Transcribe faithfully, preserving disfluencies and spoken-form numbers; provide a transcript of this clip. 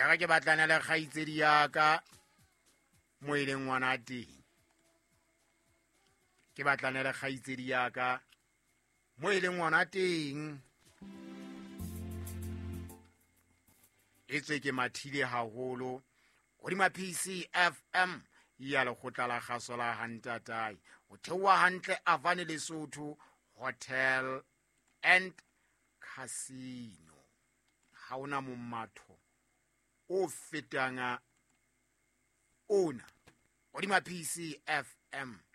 ya ga ke batlana le kgaitsedi ya ka mo e leng ngwana teng ke batlana le kgaitsedi ya ka mo e leng ngwana teng e tswe ke mathile haholo hodima P C F M ya lekgotla la kgaso la Hantatai o theoha hantle Avani Lesotho Hotel and Casino ha ona mommatho o fetanga ona hodima P C F M